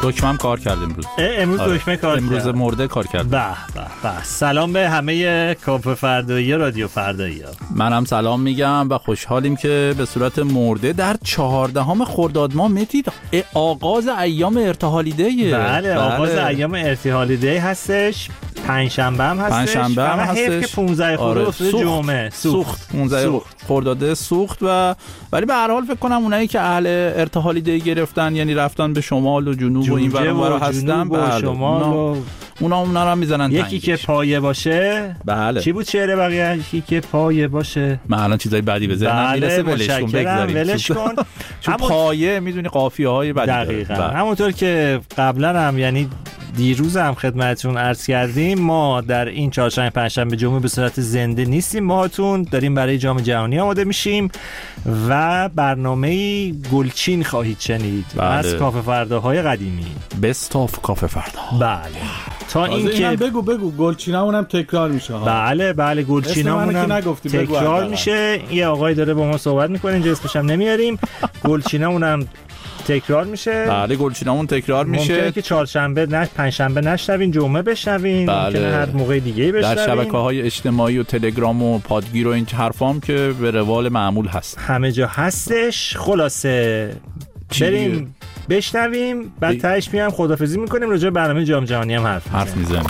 دکمه‌ام کار کرد امروز دکمه کار کرد. امروز مرده کار کرد. به. سلام به همه کافه فردایی رادیو فردایی. منم سلام میگم و خوشحالیم که به صورت مرده در 14 خرداد ماه متید آغاز ایام ارتحالی دی. بله آغاز ایام ارتحالی دی هستش. پنجشنبه هم هستش. پنجشنبه هم هستش. که 15 خرداد افتاده جمعه. سوخت 15 خرداد سوخت و ولی به هر حال فکر کنم اونایی که اهل ارتحالی دی گرفتن یعنی رفتن به شمال و جنوب و این ور هستن به شمال اونا رو هم میزنن. یکی که پایه باشه. بله. چی بود شعر بقیه؟ یکی که پایه باشه. من الان چیزای بدی به ذهنم میرسه ولش کن. چون پایه میدونی قافیه‌های بدی دقیقاً همونطور که قبلا هم یعنی دیروز هم خدمتتون عرض کردیم ما در این چهارشنبه پنجشنبه جمعه به صورت زنده نیستیم، باهاتون داریم برای جام جهانی آماده میشیم و برنامه گلچین خواهید شنید. بله. از کافه فرداهای قدیمی بست آف کافه فردا. بله تا اینکه بگو گلچینامون هم تکرار میشه. بله گلچینامون هم تکرار میشه. یه آقای داره با ما صحبت میکنه اینجا اسمش هم نمیاریم. گلچینامون هم تکرار میشه. بله گلچینامون تکرار میشه. ممکنه که چهارشنبه پنجشنبه نشنوین، جمعه بشنوین. بله. ممکنه هر موقع دیگه‌ای بشنوین. در شبکه‌های اجتماعی و تلگرام و پادگیر و این حرفام که به روال معمول هست. همه جا هستش. خلاصه بریم بشنویم بعد تهش میام خدافظی میکنیم، راجع به برنامه جام جهانی هم حرف میزنیم.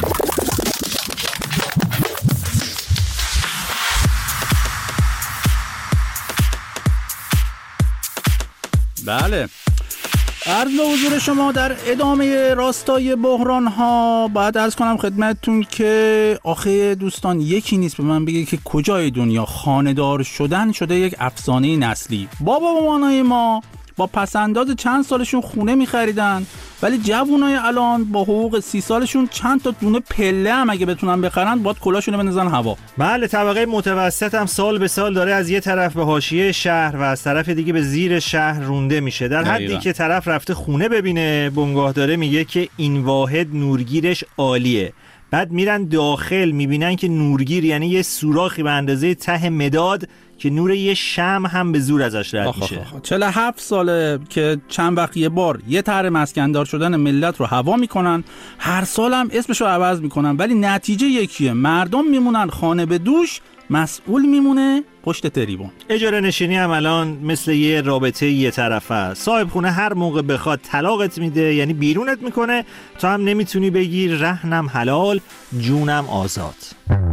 بله عرض به حضور شما در ادامه راستای بحران ها باید عرض کنم خدمتتون که آخه دوستان یکی نیست به من بگه که کجای دنیا خانه‌دار شدن شده یک افسانه نسلی. بابا مامانای ما با پسنداز چند سالشون خونه می‌خریدن ولی جوونای الان با حقوق 30 سالشون چند تا دونه پله هم اگه بتونن بخرن باید کلاشونو بندازن هوا. بله طبقه متوسط هم سال به سال داره از یه طرف به حاشیه شهر و از طرف دیگه به زیر شهر رونده میشه. در حدی که طرف رفته خونه ببینه بنگاه داره میگه که این واحد نورگیرش عالیه. بعد میرن داخل میبینن که نورگیر یعنی یه سوراخی به اندازه ته مداد که نور یه شمع هم به زور ازش رد میشه. 47 ساله که چند وقت یه بار یه طرح مسکندار شدن ملت رو هوا میکنن، هر سال هم اسمشو عوض میکنن ولی نتیجه یکیه، مردم میمونن خانه به دوش، مسئول میمونه پشت تریبون. اجاره نشینی هم الان مثل یه رابطه یه طرفه. صاحب خونه هر موقع بخواد طلاقت میده، یعنی بیرونت میکنه، تو هم نمیتونی بگی رهنم حلال جونم آزاد.